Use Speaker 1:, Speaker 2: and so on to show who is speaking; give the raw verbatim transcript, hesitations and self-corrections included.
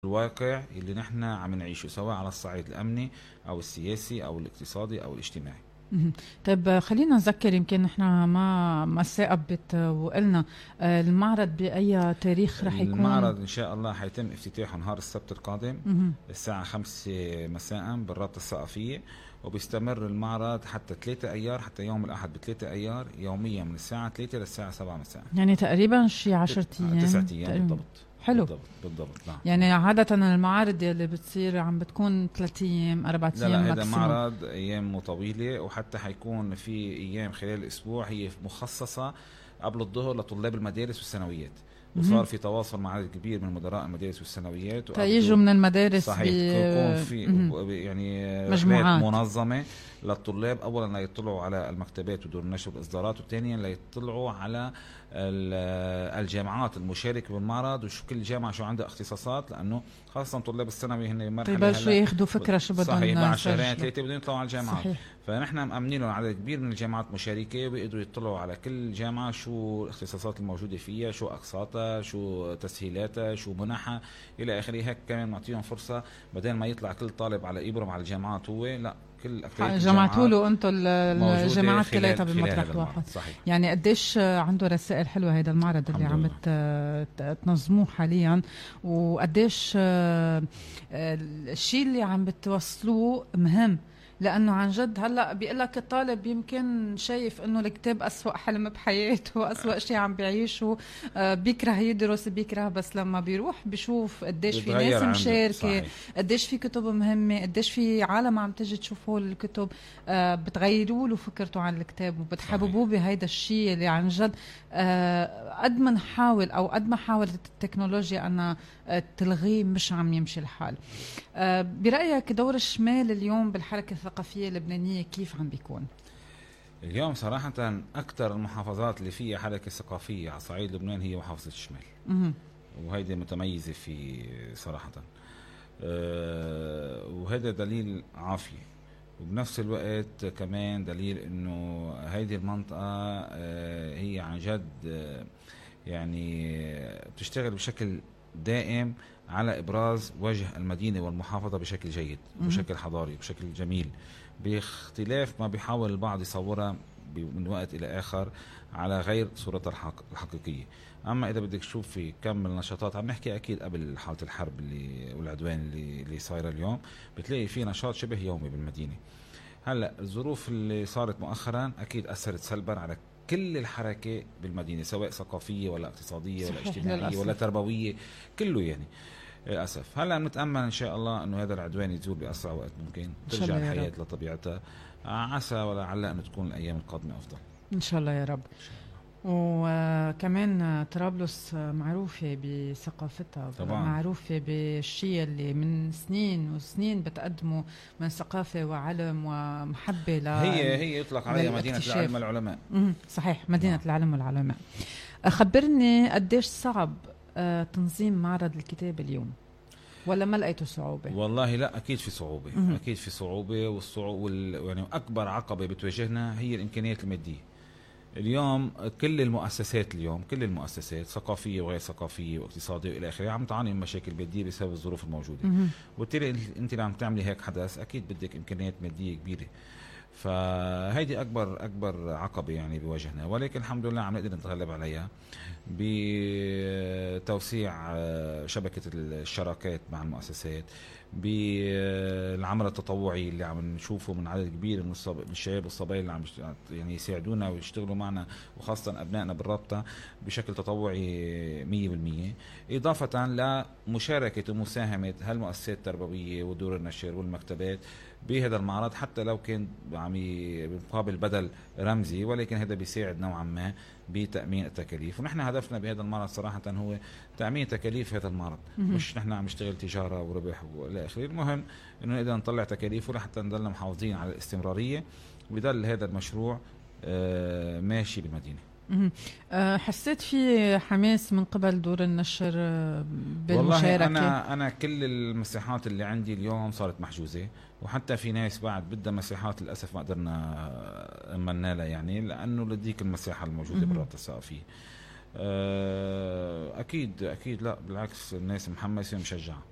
Speaker 1: الواقع اللي نحن عم نعيشه، سواء على الصعيد الأمني أو السياسي أو الاقتصادي أو الاجتماعي.
Speaker 2: مهم. طيب خلينا نذكر، يمكن نحن ما ما ثاقبت وقلنا آه، المعرض بأي تاريخ رح يكون؟
Speaker 1: المعرض إن شاء الله حيتم افتتاحه نهار السبت القادم
Speaker 2: مهم.
Speaker 1: الساعة خمسة مساء بالرابطة الثقافية، وبيستمر المعرض حتى ثلاثة أيار، حتى يوم الأحد بثلاثة أيار يوميا من الساعة ثلاثة للساعة سبعة مساء.
Speaker 2: يعني تقريبا شي عشرة أيام،
Speaker 1: تسعة أيام
Speaker 2: تقريباً.
Speaker 1: بالضبط.
Speaker 2: حلو.
Speaker 1: بالضبط بالضبط. نعم.
Speaker 2: يعني عادة المعارض اللي بتصير عم بتكون ثلاثة أيام أربعة
Speaker 1: لا
Speaker 2: أيام
Speaker 1: لا، هذا
Speaker 2: ماكسيموم.
Speaker 1: معرض أيام طويلة، وحتى حيكون في أيام خلال الأسبوع هي مخصصة قبل الظهر لطلاب المدارس والثانويات، وصار في تواصل مع عدد كبير من مدراء المدارس والثانويات
Speaker 2: تيجوا من المدارس.
Speaker 1: صحيح. يكون في يعني
Speaker 2: مجموعات
Speaker 1: منظمة للطلاب، أولا ليطلعوا على المكتبات ودور النشر والإصدارات، وثانيا ليطلعوا على الجامعات المشاركة بالمعرض، وشو كل جامعة شو عندها اختصاصات، لأنه خاصة طلاب الثانوي هن مرحلة
Speaker 2: ببلشوا ياخذوا فكرة شو بدهم.
Speaker 1: صحيح. بعد شهرين ثلاثة بدهم يطلعوا على الجامعات.
Speaker 2: صحيح.
Speaker 1: فنحن مأمنين لهم عدد كبير من الجامعات مشاركة، ويقدروا يطلعوا على كل جامعة شو الاختصاصات الموجودة فيها، شو أقساطها، شو تسهيلاتها، شو منحها إلى آخره. هيك كمان نعطيهم فرصة، بدل ما يطلع كل طالب على إبرم على الجامعات، هو لا، كل
Speaker 2: جمعتوا له انتم الجامعات كلها بمطرح واحد.
Speaker 1: صحيح.
Speaker 2: يعني قديش عنده رسائل حلوه هذا المعرض اللي عم تنظموه حاليا، وقديش الشيء اللي عم بتوصلوه مهم، لأنه عن جد هلأ بيقول لك الطالب يمكن شايف إنه الكتاب أسوأ حلم بحياته، أسوأ شيء عم بيعيشه، بيكره يدرس، بيكره، بس لما بيروح بيشوف قديش في ناس مشاركة، قديش في كتب مهمة، قديش في عالم عم تجي تشوفه الكتب، بتغيروا له فكرته عن الكتاب وبتحببوه بهيدا الشيء اللي عن جد قد ما نحاول أو قد ما حاولت التكنولوجيا أن تلغيه مش عم يمشي الحال. برأيك دور الشمال اليوم بالحركة الثقافية اللبنانية كيف عم بيكون؟
Speaker 1: اليوم صراحة أكثر المحافظات اللي فيها حركة ثقافية على صعيد لبنان هي محافظة الشمال،
Speaker 2: مه.
Speaker 1: وهيدي متميزة في صراحة، أه وهذا دليل عافية، وبنفس الوقت كمان دليل إنه هيدي المنطقة أه هي عن جد أه يعني بتشتغل بشكل دائم على إبراز وجه المدينة والمحافظة بشكل جيد، بشكل حضاري، بشكل جميل، باختلاف ما بيحاول البعض يصورها من وقت إلى آخر على غير صورتها الحقيقية. أما إذا بدك تشوف في كم من النشاطات، عم نحكي أكيد قبل حالة الحرب اللي والعدوان اللي, اللي صايرة اليوم، بتلاقي في نشاط شبه يومي بالمدينة. هلأ الظروف اللي صارت مؤخرا أكيد أثرت سلبا على كل الحركة بالمدينة، سواء ثقافية ولا اقتصادية ولا اجتماعية للأسف. ولا تربوية، كله يعني للأسف. هلا نتأمل إن شاء الله إنه هذا العدوان يزول بأسرع وقت ممكن، ترجع الحياة لطبيعتها، عسى ولعل أن تكون الأيام القادمة أفضل
Speaker 2: إن شاء الله يا رب. وكمان طرابلس معروفة بثقافتها، طبعا. معروفة بالشيء اللي من سنين وسنين بتقدمه من ثقافة وعلم ومحبة ل
Speaker 1: هي هي يطلق عليها مدينة العلم والعلماء.
Speaker 2: صحيح، مدينة نعم. العلم والعلماء. خبرني قديش صعب تنظيم معرض الكتاب اليوم، ولا ما لقيته صعوبة؟
Speaker 1: والله لا، أكيد في صعوبة. مم. أكيد في صعوبة، والصعوبة وال... يعني أكبر عقبة بتواجهنا هي الإمكانيات المادية. اليوم كل المؤسسات اليوم كل المؤسسات ثقافية وغير ثقافية واقتصادية وإلى آخره عم تعاني من مشاكل مادية بسبب الظروف الموجودة. وبالتالي أنت اللي عم تعملي هيك حدث أكيد بدك إمكانيات مادية كبيرة، فهيدي أكبر أكبر عقبة يعني بواجهنا، ولكن الحمد لله عم نقدر نتغلب عليها بتوسيع شبكة الشراكات مع المؤسسات، بالعمل التطوعي اللي عم نشوفه من عدد كبير من الشباب والصبايا اللي عم يعني يساعدونا ويشتغلوا معنا، وخاصة أبنائنا بالرابطة بشكل تطوعي مية بالمية، إضافة لمشاركة ومساهمة هالمؤسسات التربوية ودور النشر والمكتبات بهذا المعرض، حتى لو كان عم بمقابل بدل رمزي، ولكن هذا بيساعد نوعا ما بتأمين التكاليف. ونحن هدفنا بهذا المعرض صراحة هو تأمين تكاليف هذا المعرض، مش نحن عم نشتغل تجارة وربح وإلى آخره. المهم إنه نقدر نطلع تكاليفه لحتى نضل محافظين على الاستمرارية، ويضل هذا المشروع ماشي بالمدينة.
Speaker 2: حسيت في حماس من قبل دور النشر بالمشاركة؟
Speaker 1: والله أنا أنا كل المساحات اللي عندي اليوم صارت محجوزة، وحتى في ناس بعد بدها مساحات للأسف ما قدرنا أمنا لها، يعني لأنه لديك المساحة الموجودة بالرابطة الثقافية. أكيد أكيد لا بالعكس، الناس محمسة ومشجعة.